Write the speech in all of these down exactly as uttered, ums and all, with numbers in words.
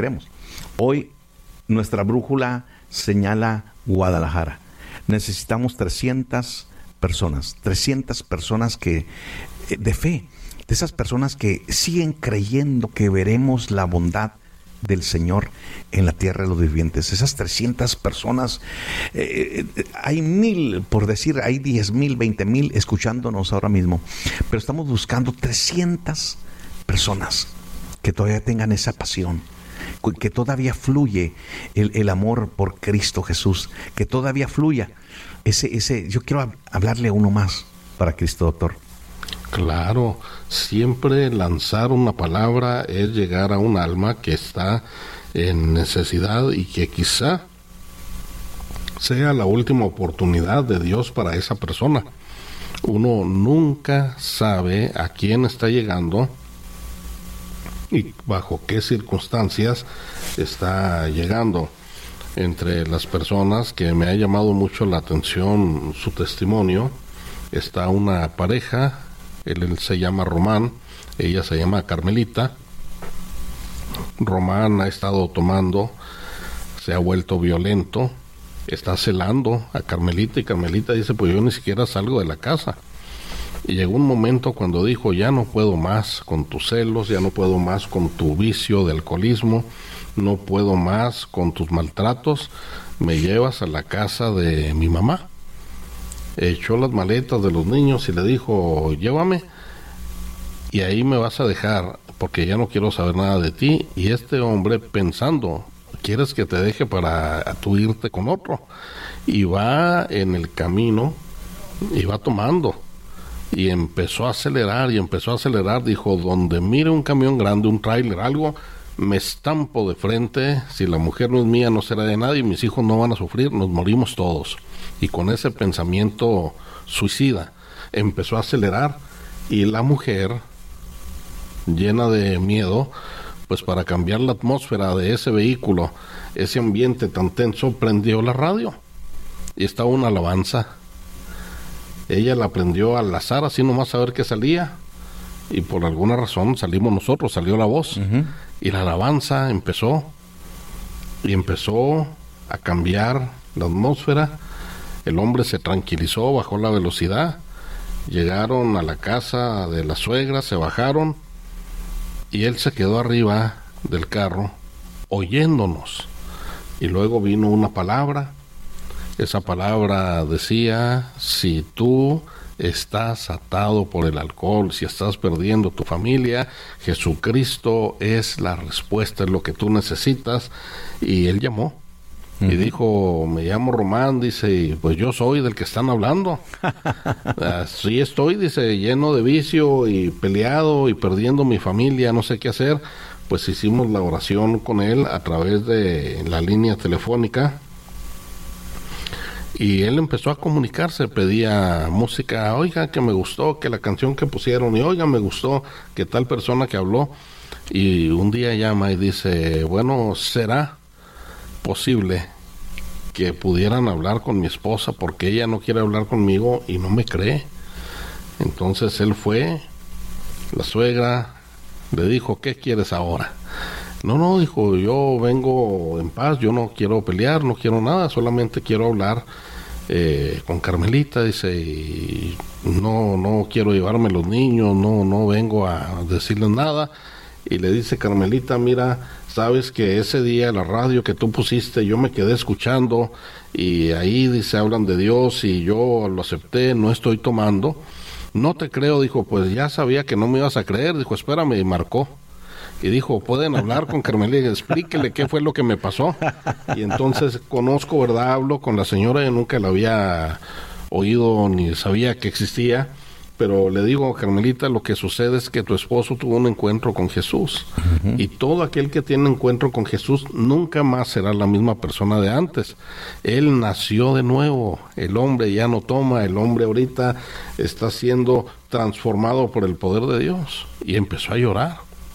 queremos. Hoy nuestra brújula señala Guadalajara. Necesitamos trescientas personas, trescientas personas que de fe, de esas personas que siguen creyendo que veremos la bondad del Señor en la tierra de los vivientes. Esas trescientas personas, eh, hay mil, por decir, hay diez mil, veinte mil escuchándonos ahora mismo, pero estamos buscando trescientas personas que todavía tengan esa pasión, que todavía fluye el, el amor por Cristo Jesús, que todavía fluya ese, ese, yo quiero hablarle a uno más para Cristo, doctor. Claro, siempre lanzar una palabra es llegar a un alma que está en necesidad y que quizá sea la última oportunidad de Dios para esa persona. Uno nunca sabe a quién está llegando y bajo qué circunstancias está llegando. Entre las personas que me ha llamado mucho la atención su testimonio, está una pareja. Él, él se llama Román, ella se llama Carmelita. Román ha estado tomando, se ha vuelto violento, está celando a Carmelita, y Carmelita dice, pues yo ni siquiera salgo de la casa. Y llegó un momento cuando dijo, ya no puedo más con tus celos, ya no puedo más con tu vicio de alcoholismo, no puedo más con tus maltratos, me llevas a la casa de mi mamá. Echó las maletas de los niños y le dijo, llévame y ahí me vas a dejar porque ya no quiero saber nada de ti. Y este hombre pensando, ¿quieres que te deje para tú irte con otro? Y va en el camino y va tomando y empezó a acelerar y empezó a acelerar, dijo, donde mire un camión grande, un tráiler, algo, me estampo de frente, si la mujer no es mía no será de nadie, mis hijos no van a sufrir, nos morimos todos. Y con ese pensamiento suicida empezó a acelerar, y la mujer, llena de miedo, pues para cambiar la atmósfera de ese vehículo, ese ambiente tan tenso, prendió la radio y estaba una alabanza. Ella la prendió al azar, así nomás a ver qué salía, y por alguna razón salimos nosotros, salió la voz. Uh-huh. Y la alabanza empezó y empezó a cambiar la atmósfera. El hombre se tranquilizó, bajó la velocidad, llegaron a la casa de la suegra, se bajaron y él se quedó arriba del carro oyéndonos. Y luego vino una palabra, esa palabra decía, si tú estás atado por el alcohol, si estás perdiendo tu familia, Jesucristo es la respuesta, es lo que tú necesitas. Y él llamó y dijo, me llamo Román, dice, y pues yo soy del que están hablando. Así estoy, dice, lleno de vicio y peleado y perdiendo mi familia, no sé qué hacer. Pues hicimos la oración con él a través de la línea telefónica. Y él empezó a comunicarse, pedía música, oiga, que me gustó, que la canción que pusieron, y oiga, me gustó, que tal persona que habló. Y un día llama y dice, bueno, ¿será posible que pudieran hablar con mi esposa porque ella no quiere hablar conmigo y no me cree? Entonces él fue, la suegra le dijo, ¿qué quieres ahora? No, no, dijo, yo vengo en paz, yo no quiero pelear, no quiero nada, solamente quiero hablar eh, con Carmelita, dice, y no, no quiero llevarme los niños, no, no vengo a decirles nada. Y le dice Carmelita, mira, sabes que ese día la radio que tú pusiste, yo me quedé escuchando, y ahí dice, hablan de Dios, y yo lo acepté, no estoy tomando. No te creo, dijo, pues ya sabía que no me ibas a creer, dijo, espérame, y marcó. Y dijo, pueden hablar con Carmelita, explíquele qué fue lo que me pasó. Y entonces conozco, ¿verdad? Hablo con la señora, yo nunca la había oído ni sabía que existía, pero le digo, Carmelita, lo que sucede es que tu esposo tuvo un encuentro con Jesús. Uh-huh. Y todo aquel que tiene encuentro con Jesús nunca más será la misma persona de antes. Él nació de nuevo, el hombre ya no toma, el hombre ahorita está siendo transformado por el poder de Dios. Y empezó a llorar.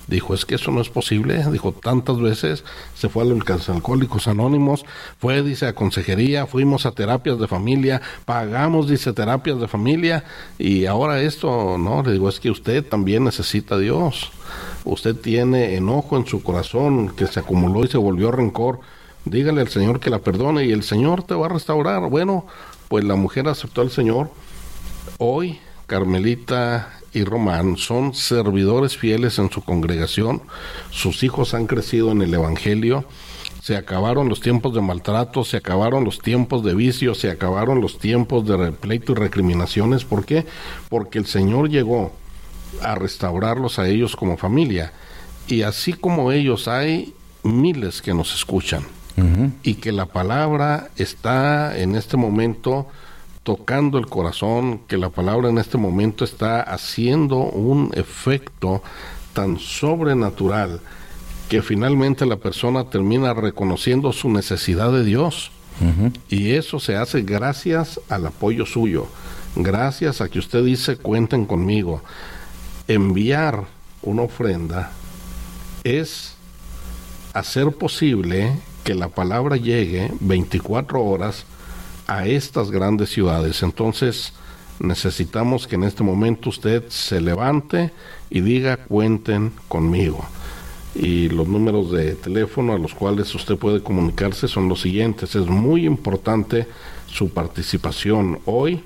Dijo, es que eso no es posible. Dijo, tantas veces se fue a los Alcohólicos Anónimos, fue, dice, a consejería, fuimos a terapias de familia, pagamos, dice, terapias de familia, y ahora esto, no, le digo, es que usted también necesita a Dios. Usted tiene enojo en su corazón que se acumuló y se volvió rencor. Dígale al Señor que la perdone y el Señor te va a restaurar. Bueno, pues la mujer aceptó al Señor. Hoy, Carmelita y Román son servidores fieles en su congregación. Sus hijos han crecido en el Evangelio. Se acabaron los tiempos de maltrato, se acabaron los tiempos de vicio, se acabaron los tiempos de pleito y recriminaciones. ¿Por qué? Porque el Señor llegó a restaurarlos a ellos como familia. Y así como ellos, hay miles que nos escuchan. Uh-huh. Y que la palabra está en este momento tocando el corazón, que la palabra en este momento está haciendo un efecto tan sobrenatural que finalmente la persona termina reconociendo su necesidad de Dios. Uh-huh. Y eso se hace gracias al apoyo suyo, gracias a que usted dice, cuenten conmigo. Enviar una ofrenda es hacer posible que la palabra llegue veinticuatro horas a estas grandes ciudades. Entonces necesitamos que en este momento usted se levante y diga, cuenten conmigo. Y los números de teléfono a los cuales usted puede comunicarse son los siguientes. Es muy importante su participación. Hoy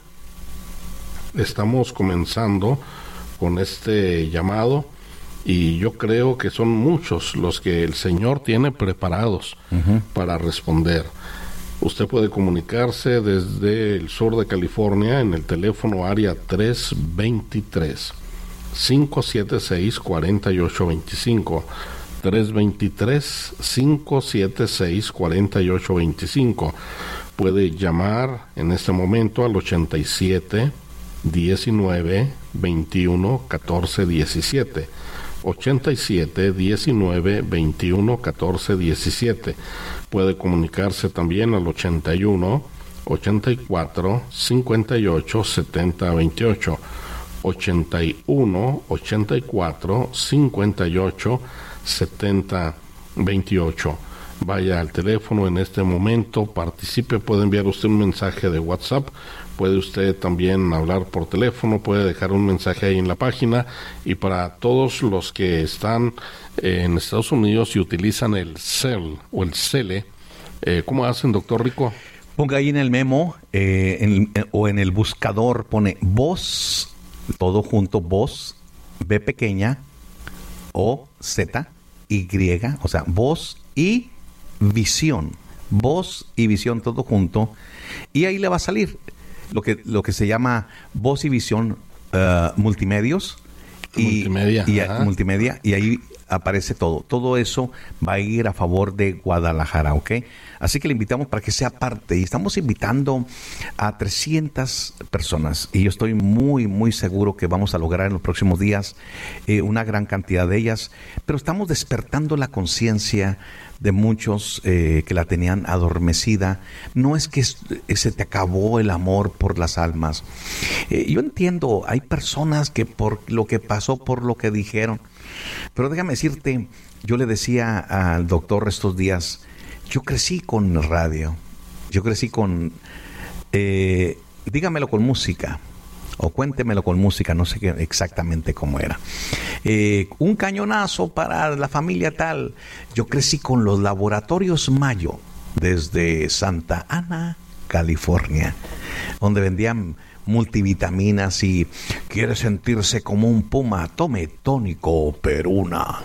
estamos comenzando con este llamado y yo creo que son muchos los que el Señor tiene preparados uh-huh. para responder. Usted puede comunicarse desde el sur de California en el teléfono área tres veintitrés, cinco setenta y seis, cuarenta y ocho veinticinco, tres veintitrés, cinco setenta y seis, cuarenta y ocho veinticinco. Puede llamar en este momento al ochenta y siete, diecinueve, veintiuno, catorce, diecisiete. ochenta y siete, diecinueve, veintiuno, catorce, diecisiete. Puede comunicarse también al ochenta y uno, ochenta y cuatro, cincuenta y ocho, setenta, veintiocho. ochenta y uno, ochenta y cuatro, cincuenta y ocho, setenta, veintiocho. Vaya al teléfono en este momento, participe, puede enviar usted un mensaje de WhatsApp, puede usted también hablar por teléfono, puede dejar un mensaje ahí en la página. Y para todos los que están en Estados Unidos y utilizan el cel o el cele, eh, ¿cómo hacen, doctor Rico? Ponga ahí en el memo eh, en, en, o en el buscador, pone voz, todo junto, voz, B pequeña, O, Z, Y, o sea, voz y visión, voz y visión todo junto, y ahí le va a salir lo que lo que se llama voz y visión uh, multimedios y multimedia, y, y multimedia, y ahí aparece todo. Todo eso va a ir a favor de Guadalajara, ¿ok? Así que le invitamos para que sea parte, y estamos invitando a trescientas personas, y yo estoy muy, muy seguro que vamos a lograr en los próximos días eh, una gran cantidad de ellas, pero estamos despertando la conciencia de muchos eh, que la tenían adormecida. No es que se te acabó el amor por las almas. Eh, yo entiendo, hay personas que por lo que pasó, por lo que dijeron, pero déjame decirte, yo le decía al doctor estos días, yo crecí con radio, yo crecí con, eh, dígamelo con música, o cuéntemelo con música, no sé qué, exactamente cómo era. Eh, un cañonazo para la familia tal. Yo crecí con los laboratorios Mayo, desde Santa Ana, California, donde vendían multivitaminas y quiere sentirse como un puma, tome tónico Peruna.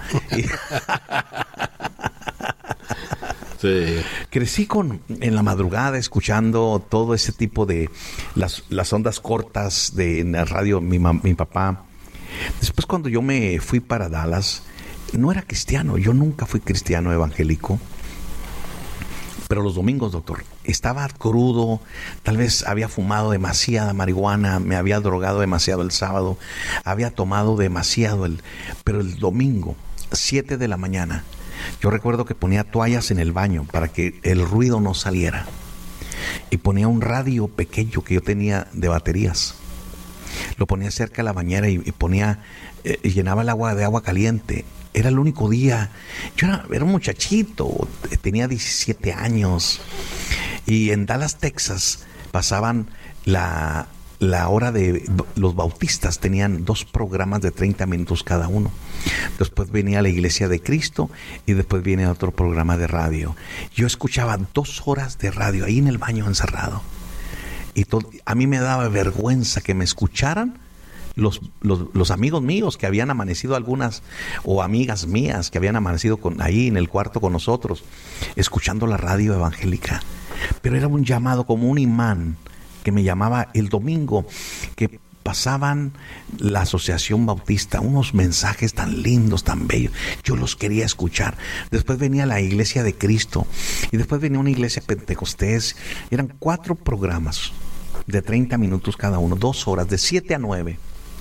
Sí. Crecí con en la madrugada escuchando todo ese tipo de las, las ondas cortas de en la radio, mi, mi papá. Después, cuando yo me fui para Dallas, no era cristiano, yo nunca fui cristiano evangélico, pero los domingos, doctor, estaba crudo, tal vez había fumado demasiada marihuana, me había drogado demasiado el sábado, había tomado demasiado, el, pero el domingo, siete de la mañana, yo recuerdo que ponía toallas en el baño para que el ruido no saliera, y ponía un radio pequeño que yo tenía de baterías, lo ponía cerca de la bañera y, y ponía, eh, llenaba el agua de agua caliente Era el único día. Yo era, era un muchachito, tenía diecisiete años. Y en Dallas, Texas, pasaban la, la hora de... Los bautistas tenían dos programas de treinta minutos cada uno. Después venía la Iglesia de Cristo y después viene otro programa de radio. Yo escuchaba dos horas de radio ahí en el baño encerrado. Y todo, a mí me daba vergüenza que me escucharan Los, los, los amigos míos que habían amanecido, algunas, o amigas mías que habían amanecido con, ahí en el cuarto con nosotros, escuchando la radio evangélica. Pero era un llamado como un imán que me llamaba el domingo, que pasaban la Asociación Bautista, unos mensajes tan lindos, tan bellos. Yo los quería escuchar. Después venía la Iglesia de Cristo y después venía una iglesia pentecostés. Eran cuatro programas de treinta minutos cada uno, dos horas, de siete a nueve.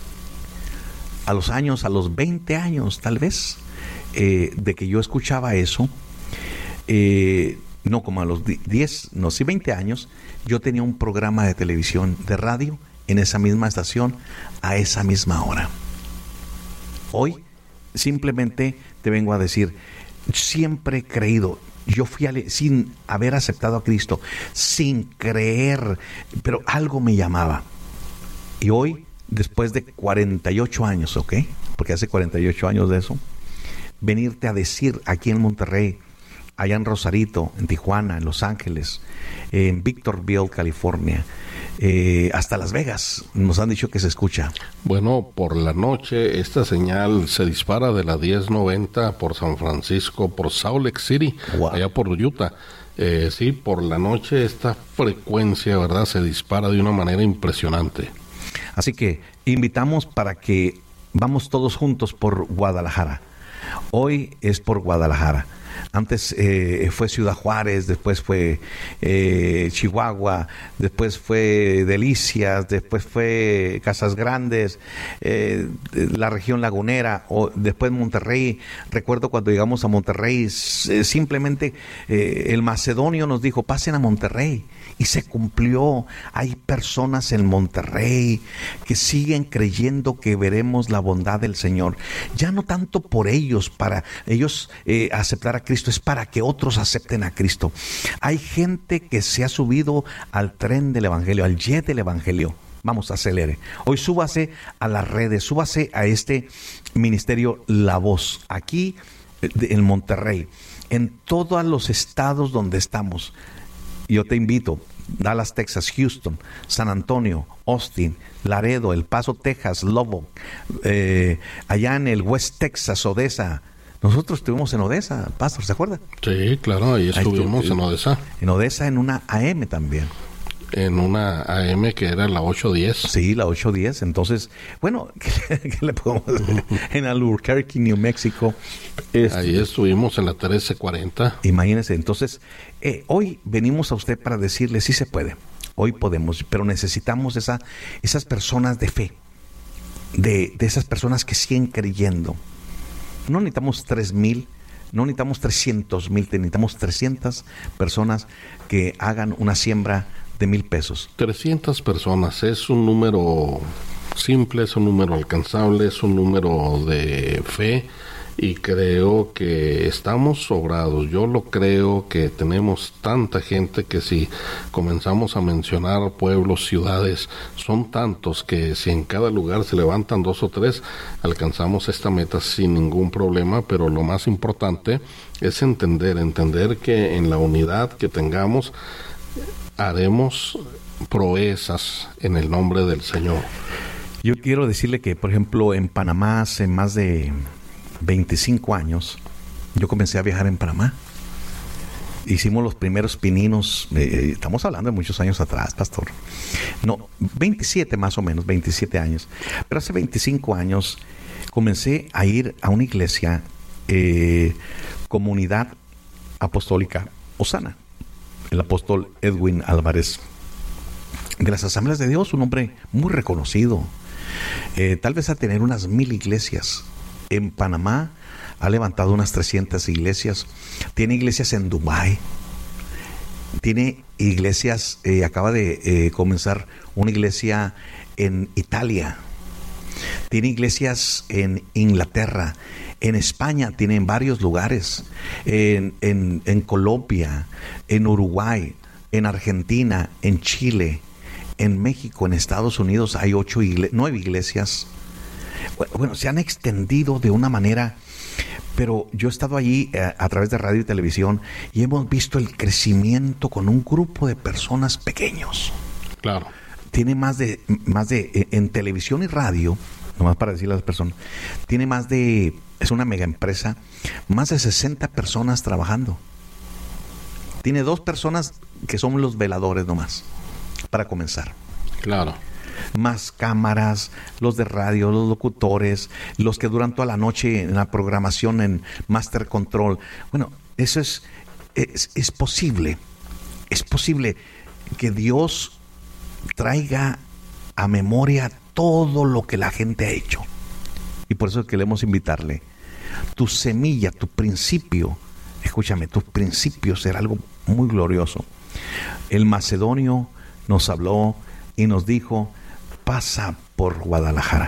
A los años, a los veinte años tal vez, eh, de que yo escuchaba eso, eh, no como a los diez, no, sí veinte años, yo tenía un programa de televisión, de radio, en esa misma estación, a esa misma hora. Hoy, simplemente te vengo a decir, siempre he creído, yo fui a, sin haber aceptado a Cristo, sin creer, pero algo me llamaba. Y hoy, después de cuarenta y ocho años, ¿ok? Porque hace cuarenta y ocho años de eso, venirte a decir aquí en Monterrey, allá en Rosarito, en Tijuana, en Los Ángeles, en Victorville, California, eh, hasta Las Vegas, nos han dicho que se escucha. Bueno, por la noche esta señal se dispara de la diez noventa por San Francisco, por Salt Lake City, wow. Allá por Utah. Eh, sí, por la noche esta frecuencia, ¿verdad?, se dispara de una manera impresionante. Así que invitamos para que vamos todos juntos por Guadalajara. Hoy es por Guadalajara. Antes eh, fue Ciudad Juárez, después fue eh, Chihuahua, después fue Delicias, después fue Casas Grandes, eh, la región lagunera, o después Monterrey. Recuerdo cuando llegamos a Monterrey, eh, simplemente eh, el macedonio nos dijo, pasen a Monterrey. Y se cumplió. Hay personas en Monterrey que siguen creyendo que veremos la bondad del Señor. Ya no tanto por ellos, para ellos eh, aceptar a Cristo, es para que otros acepten a Cristo. Hay gente que se ha subido al tren del Evangelio, al jet del Evangelio. Vamos, acelere. Hoy súbase a las redes, súbase a este ministerio La Voz, aquí en Monterrey, en todos los estados donde estamos. Yo te invito, Dallas, Texas, Houston, San Antonio, Austin, Laredo, El Paso, Texas, Lubbock, eh, allá en el West Texas, Odessa. Nosotros estuvimos en Odessa, Pastor, ¿se acuerda? Sí, claro, ahí estuvimos ahí estuvo, en Odessa. En Odessa, en una A M también. En una A M que era la ocho diez. Sí, la ocho diez. Entonces, bueno, ¿qué, qué le podemos decir? En Albuquerque, New Mexico. Este, ahí estuvimos en la trece cuarenta. Imagínese, entonces, eh, hoy venimos a usted para decirle, sí se puede, hoy podemos, pero necesitamos esa, esas personas de fe, de, de esas personas que siguen creyendo. No necesitamos tres mil, no necesitamos trescientos mil, necesitamos trescientas personas que hagan una siembra de mil pesos. trescientas personas es un número simple, es un número alcanzable, es un número de fe, y creo que estamos sobrados. Yo lo creo, que tenemos tanta gente que si comenzamos a mencionar pueblos, ciudades, son tantos que si en cada lugar se levantan dos o tres, alcanzamos esta meta sin ningún problema. Pero lo más importante es entender, entender que en la unidad que tengamos haremos proezas en el nombre del Señor. Yo quiero decirle que, por ejemplo, en Panamá hace más de veinticinco años, yo comencé a viajar en Panamá. Hicimos los primeros pininos, eh, estamos hablando de muchos años atrás, pastor. No, veintisiete más o menos, veintisiete años. Pero hace veinticinco años comencé a ir a una iglesia, eh, Comunidad Apostólica Osana. El apóstol Edwin Álvarez, de las Asambleas de Dios, un hombre muy reconocido, eh, tal vez a tener unas mil iglesias. En Panamá ha levantado unas trescientas iglesias, tiene iglesias en Dubái, tiene iglesias, eh, acaba de eh, comenzar una iglesia en Italia, tiene iglesias en Inglaterra, En España tiene en varios lugares, en, en, en Colombia, en Uruguay, en Argentina, en Chile, en México, en Estados Unidos hay ocho igle- nueve iglesias. Bueno, se han extendido de una manera, pero yo he estado allí eh, a través de radio y televisión y hemos visto el crecimiento con un grupo de personas pequeños. Claro. Tiene más de, más de, en televisión y radio, nomás para decirle a las personas, tiene más de, es una mega empresa, más de sesenta personas trabajando. Tiene dos personas que son los veladores nomás, para comenzar. Claro. Más cámaras, los de radio, los locutores, los que duran toda la noche en la programación en Master Control. Bueno, eso es, es, es posible. Es posible que Dios traiga a memoria todo lo que la gente ha hecho. Y por eso queremos invitarle. Tu semilla, tu principio, escúchame, tus principios será algo muy glorioso. El macedonio nos habló y nos dijo, pasa por Guadalajara.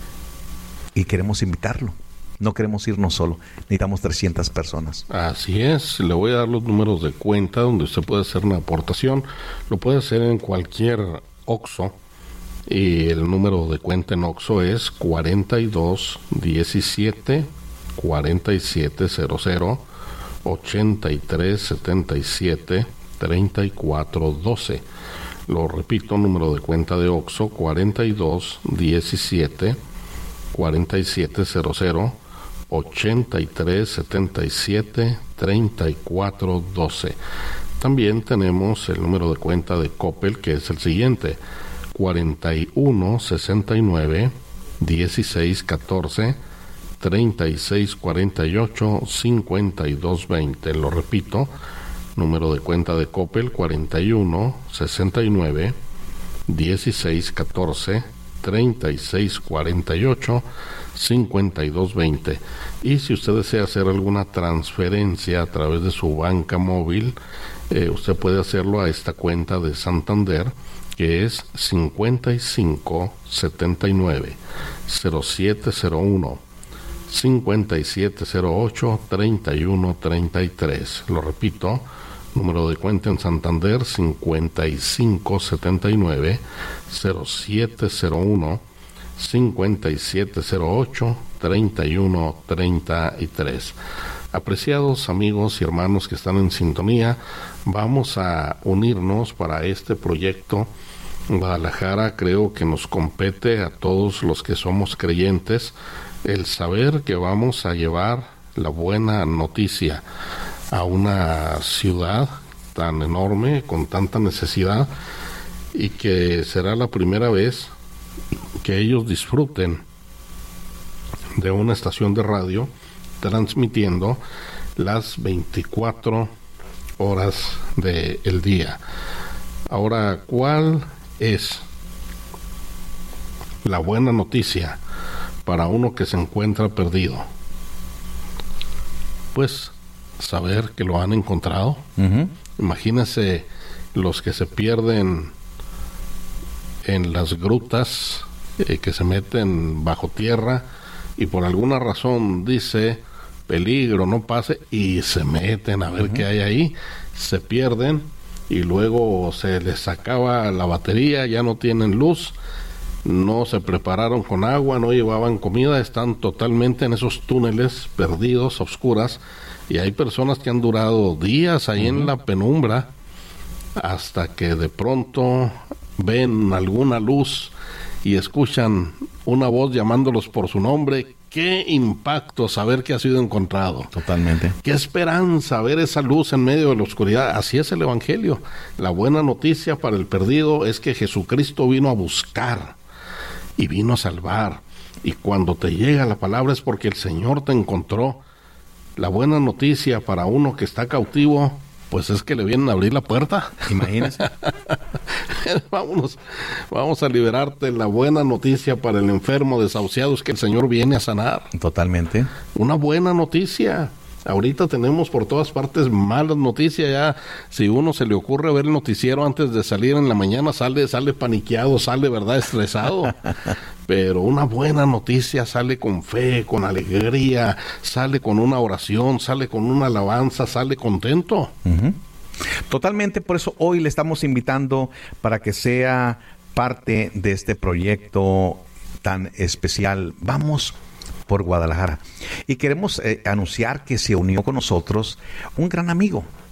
Y queremos invitarlo. No queremos irnos solo. Necesitamos trescientas personas. Así es. Le voy a dar los números de cuenta donde usted puede hacer una aportación. Lo puede hacer en cualquier Oxxo. Y el número de cuenta en Oxxo es cuarenta y dos diecisiete cuarenta y siete cero cero ochenta y tres setenta y siete treinta y cuatro doce. Lo repito, número de cuenta de Oxxo cuarenta y dos diecisiete cuarenta y siete cero cero ochenta y tres setenta y siete treinta y cuatro doce. También tenemos el número de cuenta de Coppel, que es el siguiente: cuarenta y uno sesenta y nueve dieciséis catorce treinta y seis cuarenta y ocho cincuenta y dos veinte. Lo repito, número de cuenta de Coppel cuarenta y uno sesenta y nueve dieciséis catorce treinta y seis cuarenta y ocho cincuenta y dos veinte. Y si usted desea hacer alguna transferencia a través de su banca móvil, eh, usted puede hacerlo a esta cuenta de Santander, que es cincuenta y cinco setenta y nueve cero siete cero uno cincuenta y siete cero ocho treinta y uno treinta y tres. Lo repito, número de cuenta en Santander cincuenta y cinco setenta y nueve cero siete cero uno cincuenta y siete cero ocho treinta y uno treinta y tres. Apreciados amigos y hermanos que están en sintonía, vamos a unirnos para este proyecto. Guadalajara, creo que nos compete a todos los que somos creyentes el saber que vamos a llevar la buena noticia a una ciudad tan enorme, con tanta necesidad, y que será la primera vez que ellos disfruten de una estación de radio transmitiendo las veinticuatro horas del día. Ahora, ¿cuál es la buena noticia para uno que se encuentra perdido? Pues saber que lo han encontrado. Uh-huh. Imagínense los que se pierden en las grutas, eh, que se meten bajo tierra y por alguna razón dice peligro, no pase, y se meten a ver uh-huh. qué hay ahí, se pierden y luego se les acaba la batería, ya no tienen luz, no se prepararon con agua, no llevaban comida, están totalmente en esos túneles perdidos, a oscuras, y hay personas que han durado días ahí uh-huh. en la penumbra hasta que de pronto ven alguna luz y escuchan una voz llamándolos por su nombre. Qué impacto saber que ha sido encontrado. Totalmente. Qué esperanza ver esa luz en medio de la oscuridad. Así es el Evangelio. La buena noticia para el perdido es que Jesucristo vino a buscar y vino a salvar. Y cuando te llega la palabra es porque el Señor te encontró. La buena noticia para uno que está cautivo, pues es que le vienen a abrir la puerta. Imagínese. Vámonos, vamos a liberarte. La buena noticia para el enfermo desahuciado es que el Señor viene a sanar. Totalmente. Una buena noticia. Ahorita tenemos por todas partes malas noticias. Ya si uno se le ocurre ver el noticiero antes de salir en la mañana, sale sale paniqueado, sale, ¿verdad?, estresado. Pero una buena noticia sale con fe, con alegría, sale con una oración, sale con una alabanza, sale contento. Uh-huh. Totalmente, por eso hoy le estamos invitando para que sea parte de este proyecto tan especial. Vamos por Guadalajara. Y queremos eh, anunciar que se unió con nosotros un gran amigo,